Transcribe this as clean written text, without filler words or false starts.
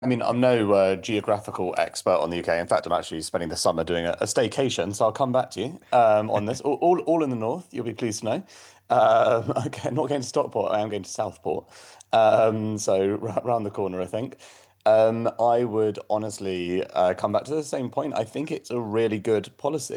I mean, I'm no geographical expert on the UK. In fact, I'm actually spending the summer doing a staycation, so I'll come back to you on this. All in the north, you'll be pleased to know. Okay, I'm not going to Stockport, I am going to Southport. So around the corner, I think. I would honestly come back to the same point. I think it's a really good policy.